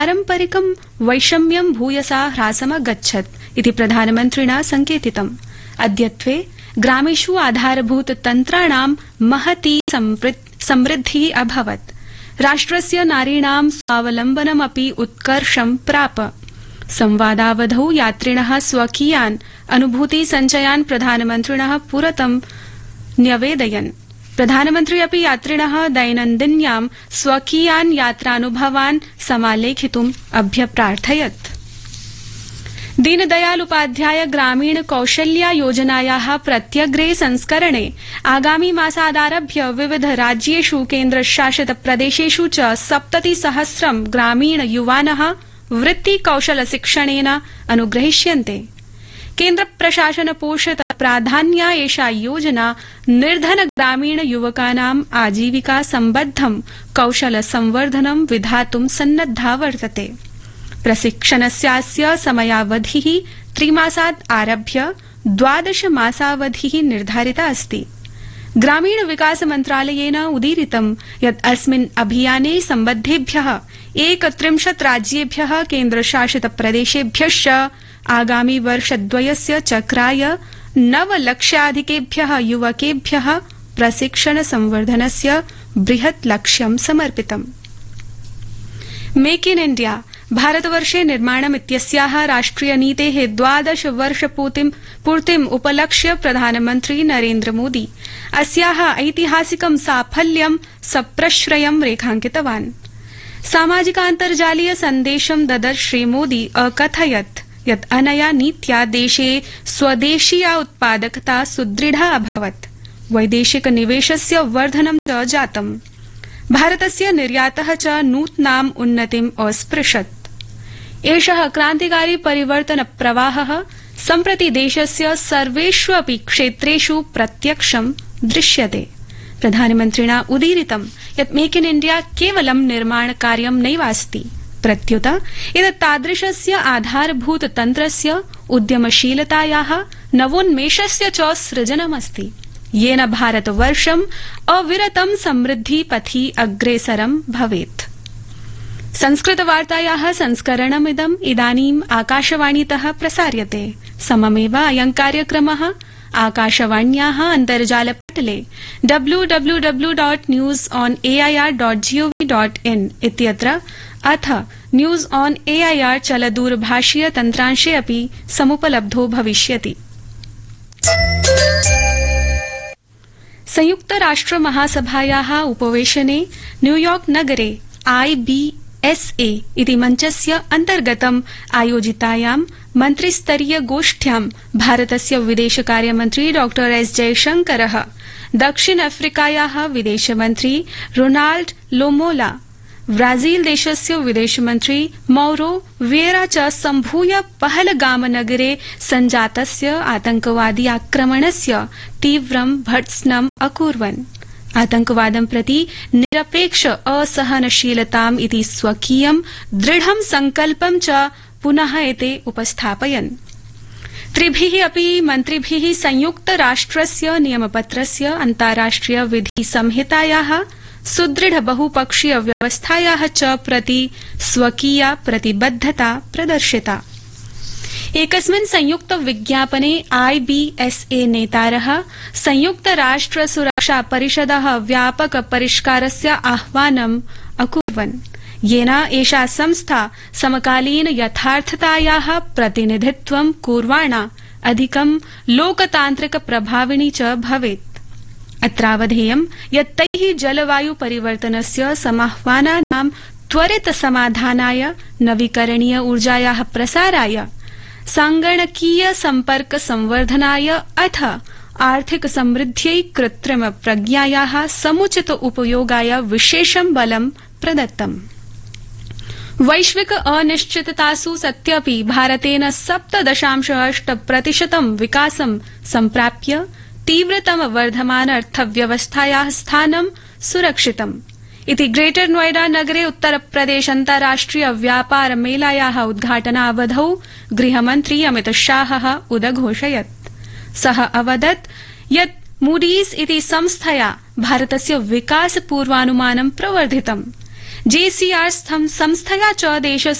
पारम्परिकं वैषम्यं भूयसा ह्रासमगच्छत् इति प्रधानमन्त्रिणा संकेतितम्। अद्यत्वे ग्रामेषु आधारभूत तन्त्राणां महती समृद्धिः अभवत्। राष्ट्रस्य नारीणां स्वावलम्बनमपि उत्कर्षं प्राप। संवादावधौ यात्रिणः स्वकीयान् अनुभूति सञ्चयान् प्रधानमन्त्रिणः पुरतं न्यवेदयन्। प्रधानमन्त्री अपि यात्रिणः दैनन्दिन्यां स्वकीयान् यात्रानुभवान् समालेखितुम् अभ्यप्रार्थयत्। दीनदयाल उपाध्याय ग्रामीण कौशल्या योजनायाः प्रत्यग्रे संस्करणे आगामि मासादारभ्य विविध राज्येषु केन्द्रशासित प्रदेशेषु च 70,000 ग्रामीण युवानः वृत्ति कौशल शिक्षणेन अनुग्रहीष्यन्ते। केन्द्र प्रशासन पोषित प्राधान्या एषा योजना निर्धन ग्रामीण युवकानाम् आजीविका सम्बद्धं कौशल संवर्धनं विधातुं सन्नद्धा वर्तते। प्रशिक्षणस्यास्य समयावधिः 3 मासात् आरभ्य 12 मासावधिः निर्धारिता अस्ति। ग्रामीण विकास मन्त्रालयेन उदीरितं यत् अस्मिन् अभियाने सम्बद्धेभ्यः 31 राज्येभ्यः केन्द्रशासित प्रदेशेभ्यश्च आगामि वर्षद्वयस्य चक्राय 9 लक्षाधिकेभ्यः युवकेभ्यः प्रशिक्षण संवर्धनस्य बृहत् लक्ष्यं समर्पितम्। मेक इन इण्डिया भारतवर्षे निर्माणमित्यस्याः राष्ट्रियनीतेः 12 वर्षपूर्तिम् उपलक्ष्य प्रधानमन्त्री नरेन्द्र मोदी अस्याः ऐतिहासिकं साफल्यं सप्रश्रयं रेखाङ्कितवान्। सामाजिकान्तर्जालीय सन्देशं ददर् श्रीमोदी अकथयत् यत् अनया नीत्या देशे स्वदेशीया उत्पादकता सुदृढा अभवत्। वैदेशिक निवेशस्य वर्धनं च जातम्। भारतस्य निर्यातः च नूतनाम् उन्नतिम् अस्पृशत्। एषः क्रान्तिकारी परिवर्तन प्रवाहः सम्प्रति देशस्य सर्वेष्वपि क्षेत्रेषु प्रत्यक्षं दृश्यते। प्रधानमन्त्रिणा उदीरितं यत् मेक इन इण्डिया केवलं निर्माणकार्यं नैवास्ति, प्रत्युत एतत् तादृशस्य आधारभूत तन्त्रस्य उद्यमशीलतायाः नवोन्मेषस्य च सृजनमस्ति, येन भारतवर्षम् अविरतं समृद्धिपथि अग्रेसरं भवेत्। संस्कृतवार्तायाः संस्करणमिदम् इदानीम् आकाशवाणीतः प्रसार्यते। सममेव अयं कार्यक्रमः आकाशवाण्याः अन्तर्जालपटले www.newsonair.gov.in इत्यत्र अथ न्यूज ऑन एआईआर चलदूरभाषीय तन्त्रांशे अपि समुपलब्धो भविष्यति। संयुक्त राष्ट्र महासभायाः उपवेशने न्यूयॉर्क नगरे IBSA इति मञ्चस्य अन्तर्गतम् आयोजितायां मन्त्रिस्तरीय गोष्ठ्यां भारतस्य विदेशकार्यमन्त्री डॉ एस जयशंकरः दक्षिण अफ्रीकायाः विदेशमन्त्री रोनाल्ड लोमोला, ब्राजील देशस्य विदेशमन्त्री मौरो विएरा च सम्भूय पहलगाम नगरे सञ्जातस्य आतंकवादी आक्रमणस्य तीव्रं भर्त्सनम् अकुर्वन्। आतंकवादं प्रति निरपेक्ष असहनशीलताम् इति स्वकीयं दृढं संकल्पं च पुनः एते उपस्थापयन्। त्रिभिः अपि मन्त्रिभिः संयुक्त राष्ट्रस्य नियमपत्रस्य अन्ताराष्ट्रिय विधि संहितायाः सुदृढ़ बहुपक्षीय व्यवस्थायाः च प्रति स्वकीया प्रतिबद्धता प्रदर्शिता। एकस्मिन् संयुक्त विज्ञापने IBSA नेतारः संयुक्त राष्ट्र सुरक्षा परिषदः व्यापक परिष्कारस्य आह्वानम् अकुर्वन्, येन एषा संस्था समकालीन यथार्थतायाः प्रतिनिधित्वं कुर्वाणा अधिकं लोकतान्त्रिक प्रभाविनी च भवेत्। अत्रावधेयं यत् तैः जलवायु परिवर्तनस्य समाह्वानानां त्वरित समाधानाय, नवीकरणीय ऊर्जायाः प्रसाराय, सांगणकीय सम्पर्क संवर्धनाय अथ आर्थिक समृद्ध्यै कृत्रिम प्रज्ञायाः समुचित उपयोगाय विशेषं बलं प्रदत्तम्। वैश्विक अनिश्चिततासु सत्यपि भारतेन 7.8% विकासं सम्प्राप्य तीव्रतम वर्धमान अर्थव्यवस्थायाः स्थानं सुरक्षितम् इति ग्रेटर नोएडा नगरे उत्तरप्रदेश अन्ताराष्ट्रिय व्यापार मेलायाः उद्घाटनावधौ गृहमन्त्री अमित शाहः उदघोषयत्। सः अवदत् यत् मूडीज इति संस्थया भारतस्य विकास पूर्वानुमानं प्रवर्धितम्। JCR संस्थया च देशस्य